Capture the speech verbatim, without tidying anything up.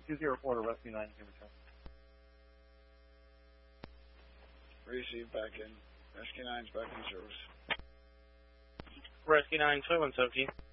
two zero four to Rescue nine, can return. Receive back in. Rescue nine's back in service. Rescue nine, seven seventeen.